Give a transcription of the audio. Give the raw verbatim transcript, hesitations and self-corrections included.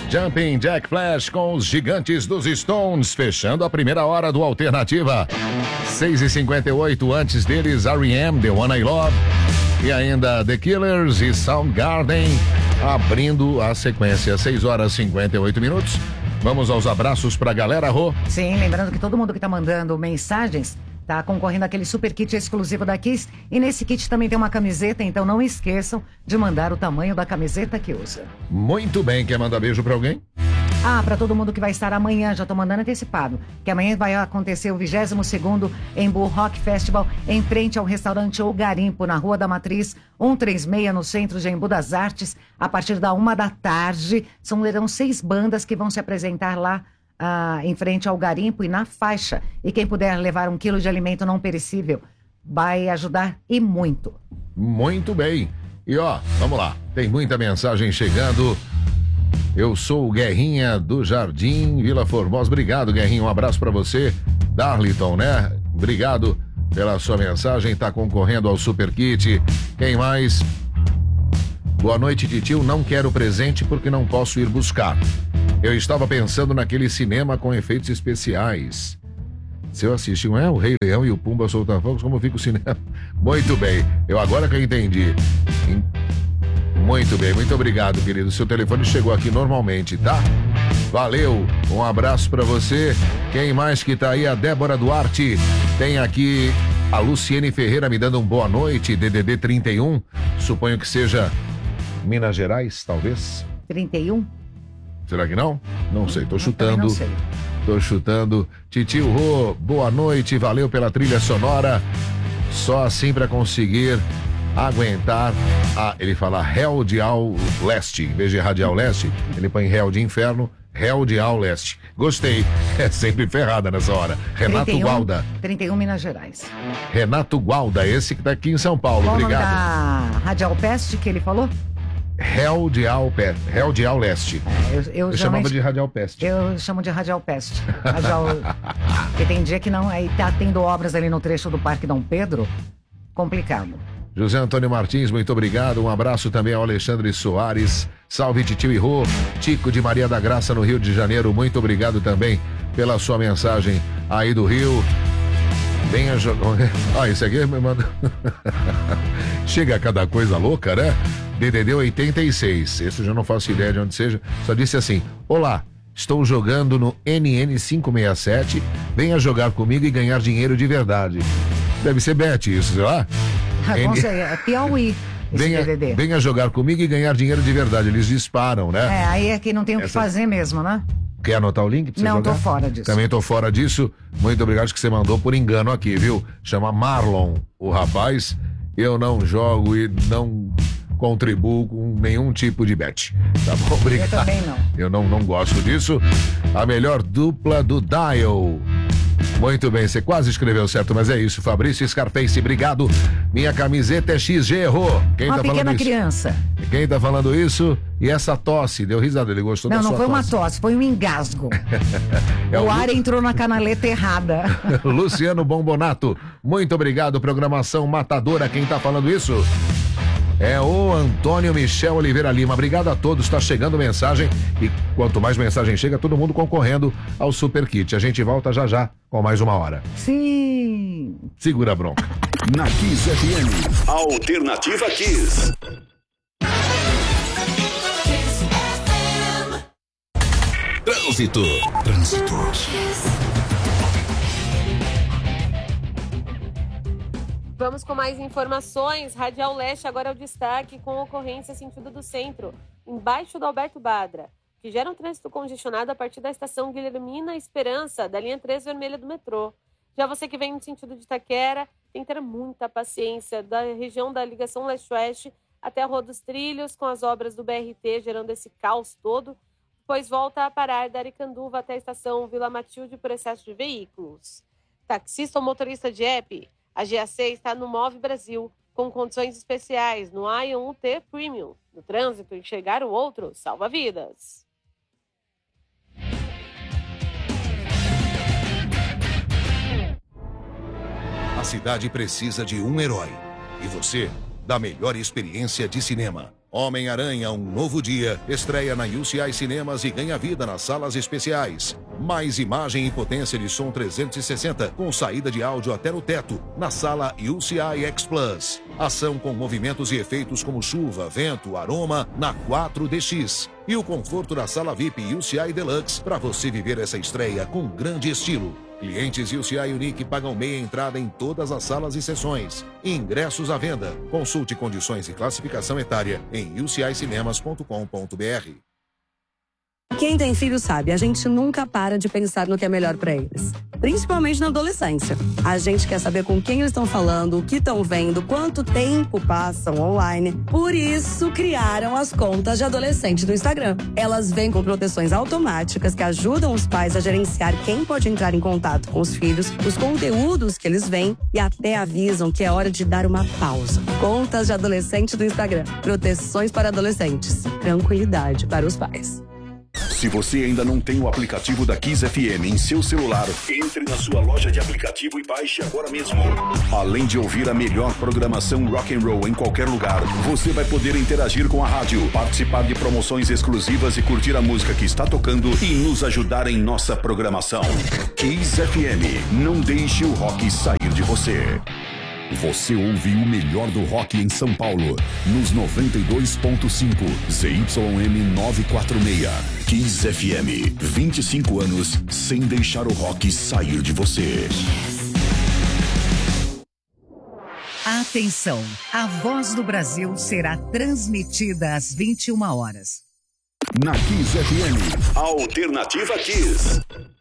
Jumping Jack Flash com os gigantes dos Stones, fechando a primeira hora do Alternativa. seis e cinquenta e oito, antes deles, R E M, The One I Love. E ainda The Killers e Soundgarden, abrindo a sequência. seis horas e cinquenta e oito minutos. Vamos aos abraços pra galera, Rô. Sim, lembrando que todo mundo que tá mandando mensagens tá concorrendo àquele super kit exclusivo da Kiss. E nesse kit também tem uma camiseta, então não esqueçam de mandar o tamanho da camiseta que usa. Muito bem, quer mandar beijo pra alguém? Ah, para todo mundo que vai estar amanhã, já tô mandando antecipado, que amanhã vai acontecer o vigésimo segundo Embu Rock Festival, em frente ao restaurante O Garimpo, na Rua da Matriz, cento e trinta e seis, no centro de Embu das Artes, a partir da uma da tarde. São serão seis bandas que vão se apresentar lá ah, em frente ao Garimpo e na faixa. E quem puder levar um quilo de alimento não perecível, vai ajudar e muito. Muito bem. E ó, vamos lá, tem muita mensagem chegando. Eu sou o Guerrinha do Jardim Vila Formosa. Obrigado, Guerrinha. Um abraço pra você. Darliton, né? Obrigado pela sua mensagem. Tá concorrendo ao Super Kit. Quem mais? Boa noite, titio. Não quero presente porque não posso ir buscar. Eu estava pensando naquele cinema com efeitos especiais. Se eu assisti, não é? O Rei Leão e o Pumba Solta Fogos, como fica o cinema? Muito bem. Eu agora que eu entendi. Muito bem, muito obrigado, querido. Seu telefone chegou aqui normalmente, tá? Valeu, um abraço pra você. Quem mais que tá aí? A Débora Duarte. Tem aqui a Luciene Ferreira me dando um boa noite. D D D trinta e um. Suponho que seja Minas Gerais, talvez. trinta e um? Será que não? Não sei, tô Eu chutando. não sei. Tô chutando. Titio Rô, boa noite. Valeu pela trilha sonora. Só assim pra conseguir aguentar a, ele fala Hell de Al Leste, em vez de Radial Leste, ele põe Hell de Inferno, Hell de Al Leste. Gostei, é sempre ferrada nessa hora. Renato trinta e um, Gualda. trinta e um, Minas Gerais. Renato Gualda, esse que tá aqui em São Paulo, Qual obrigado. da Radial Peste que ele falou? Hell de Al, Pe... Hell de Al Leste. É, eu, eu, eu chamava de Radial Peste. Eu chamo de Radial Peste. Radial... Porque tem dia que não, aí tá tendo obras ali no trecho do Parque Dom Pedro, complicado. José Antônio Martins, muito obrigado. Um abraço também ao Alexandre Soares. Salve, titio e Rô. Tico de Maria da Graça, no Rio de Janeiro. Muito obrigado também pela sua mensagem aí do Rio. Venha jogar. Ah, isso aqui me manda. Chega a cada coisa louca, né? D D D oitenta e seis. Esse eu já não faço ideia de onde seja. Só disse assim: olá, estou jogando no N N quinhentos e sessenta e sete. Venha jogar comigo e ganhar dinheiro de verdade. Deve ser Bet, isso, sei lá. Ah, N... é Piauí. Venha, venha jogar comigo e ganhar dinheiro de verdade. Eles disparam, né? É, aí é que não tem o que Essa... fazer mesmo, né? Quer anotar o link pra você Não, jogar? tô fora disso. Também tô fora disso. Muito obrigado que você mandou por engano aqui, viu? Chama Marlon, o rapaz. Eu não jogo e não contribuo com nenhum tipo de bet. Tá bom? Obrigado. Eu também não. Eu não, não gosto disso. A melhor dupla do Dial. Muito bem, você quase escreveu certo, mas é isso. Fabrício Scarface, obrigado. Minha camiseta é X G, errou. Quem uma tá pequena falando isso? criança. Quem tá falando isso? E essa tosse? Deu risada, ele gostou não, da sua sua tosse. Não, não tosse. foi uma tosse, foi um engasgo. É o, o ar entrou na canaleta errada. Luciano Bombonato, muito obrigado. Programação Matadora, quem tá falando isso? É o Antônio Michel Oliveira Lima. Obrigado a todos, tá chegando mensagem. E quanto mais mensagem chega, todo mundo concorrendo ao Super Kit. A gente volta já já com mais uma hora. Sim. Segura a bronca. Na Kiss F M, Alternativa Kiss. Trânsito. Trânsito. Vamos com mais informações. Radial Leste agora é o destaque com ocorrência sentido do centro, embaixo do Alberto Badra, que gera um trânsito congestionado a partir da estação Guilhermina Esperança, da linha três vermelha do metrô. Já você que vem no sentido de Itaquera, tem que ter muita paciência da região da ligação leste-oeste até a Rua dos Trilhos, com as obras do B R T gerando esse caos todo, depois volta a parar da Aricanduva até a estação Vila Matilde por excesso de veículos. Taxista ou motorista de app, a G A C está no Move Brasil, com condições especiais no Ion U T Premium. No trânsito, enxergar o outro salva vidas. A cidade precisa de um herói. E você, da melhor experiência de cinema. Homem-Aranha, um novo dia, estreia na U C I Cinemas e ganha vida nas salas especiais. Mais imagem e potência de som trezentos e sessenta, com saída de áudio até no teto, na sala U C I X Plus. Ação com movimentos e efeitos como chuva, vento, aroma, na quatro D X. E o conforto da sala V I P U C I Deluxe, para você viver essa estreia com grande estilo. Clientes U C I Unique pagam meia entrada em todas as salas e sessões. Ingressos à venda. Consulte condições e classificação etária em u c i cinemas ponto com ponto b r. Quem tem filho sabe, a gente nunca para de pensar no que é melhor para eles. Principalmente na adolescência. A gente quer saber com quem eles estão falando, o que estão vendo, quanto tempo passam online. Por isso, criaram as contas de adolescente do Instagram. Elas vêm com proteções automáticas que ajudam os pais a gerenciar quem pode entrar em contato com os filhos, os conteúdos que eles veem e até avisam que é hora de dar uma pausa. Contas de adolescente do Instagram. Proteções para adolescentes. Tranquilidade para os pais. Se você ainda não tem o aplicativo da Kiss F M em seu celular, entre na sua loja de aplicativo e baixe agora mesmo. Além de ouvir a melhor programação rock and roll em qualquer lugar, você vai poder interagir com a rádio, participar de promoções exclusivas e curtir a música que está tocando e nos ajudar em nossa programação. Kiss F M, não deixe o rock sair de você. Você ouve o melhor do rock em São Paulo, nos noventa e dois ponto cinco, Z Y M novecentos e quarenta e seis. Kiss F M, vinte e cinco anos sem deixar o rock sair de você. Atenção, a Voz do Brasil será transmitida às vinte e uma horas. Na Kiss F M, Alternativa Kiss.